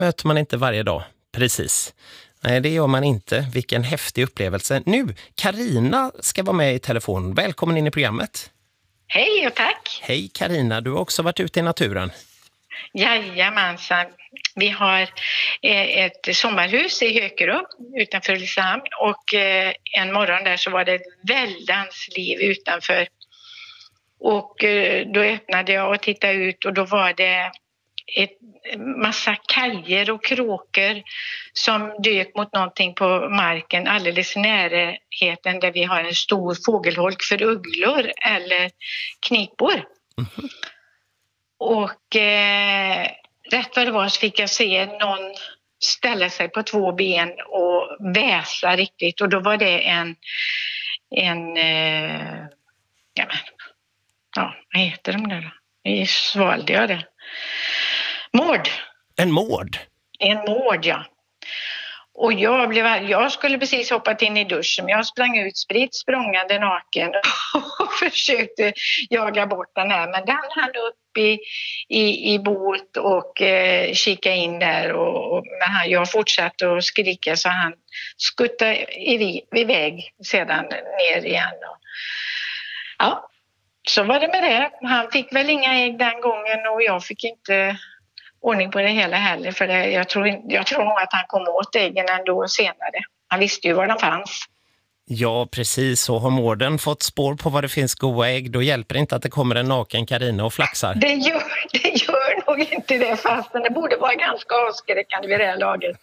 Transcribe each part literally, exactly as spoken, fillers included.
möter man inte varje dag. Precis. Nej, det gör man inte. Vilken häftig upplevelse. Nu, Carina ska vara med i telefon. Välkommen in i programmet. Hej och tack. Hej Carina, du har också varit ute i naturen. Jajamensan. Vi har ett sommarhus i Hökerum utanför Ulricehamn och en morgon där så var det ett väldans liv utanför. Och då öppnade jag och tittade ut och då var det ett massa kajer och kråkor som dök mot någonting på marken alldeles i närheten där vi har en stor fågelholk för ugglor eller knipor. Mm-hmm. Och eh, rätt vad det var så fick jag se någon ställa sig på två ben och väsa riktigt och då var det en en eh, ja, men, ja vad heter de där då? Nu svalde jag det. Mård. En mård? En mård, ja. Och jag, blev, jag skulle precis hoppat in i duschen, men jag sprang ut spritt språngande naken och försökte jaga bort den här. Men den hann upp i, i, i båt och eh, kika in där. Och, och, men han, jag fortsatte att skrika så han skuttade i, iväg sedan ner igen. Och, ja, så var det med det. Han fick väl inga ägg den gången och jag fick inte ordning på det hela heller. För det, jag, tror, jag tror nog att han kom åt äggen ändå senare. Han visste ju var de fanns. Ja, precis. Och har mården fått spår på vad det finns goda ägg, då hjälper det inte att det kommer en naken Carina och flaxar. Det gör, det gör nog inte det, fastän det borde vara ganska avskräckande vid det här laget.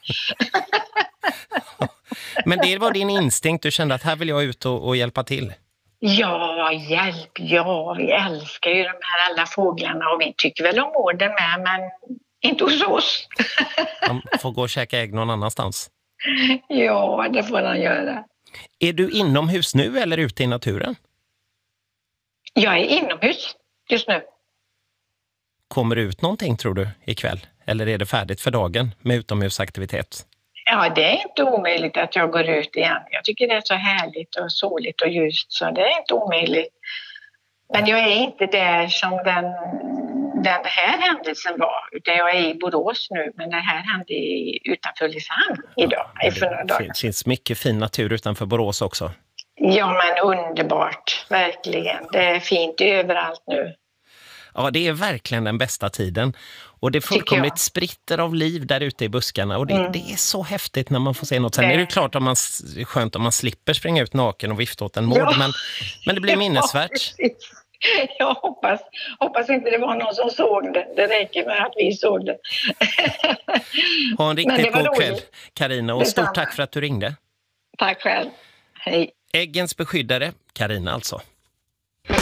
Men det var din instinkt, du kände att här vill jag ut och, och hjälpa till. Ja, hjälp, ja, vi älskar ju de här alla fåglarna och vi tycker väl om mården med, men inte hos oss. Han får gå och käka ägg någon annanstans. Ja, det får han göra. Är du inomhus nu eller ute i naturen? Jag är inomhus just nu. Kommer det ut någonting tror du ikväll? Eller är det färdigt för dagen med utomhusaktivitet? Ja, det är inte omöjligt att jag går ut igen. Jag tycker det är så härligt och soligt och ljust så det är inte omöjligt. Men jag är inte där som den, den här händelsen var. Utan jag är i Borås nu, men det här hände utanför Ulricehamn idag. Ja, för några dagar. Det finns mycket fin natur utanför Borås också. Ja, men underbart. Verkligen. Det är fint överallt nu. Ja, det är verkligen den bästa tiden. Och det är fullkomligt spritter av liv där ute i buskarna. Och det, mm. det är så häftigt när man får se något. Sen det... är det klart att man, skönt om man slipper springa ut naken och vifta åt en mård. Ja. Men, men det blir minnesvärt. Ja, jag hoppas, hoppas inte det var någon som såg det. Det räcker med att vi såg det. Ha en riktigt god kväll, Carina. Och stort tack för att du ringde. Tack själv. Hej. Äggens beskyddare, Carina alltså.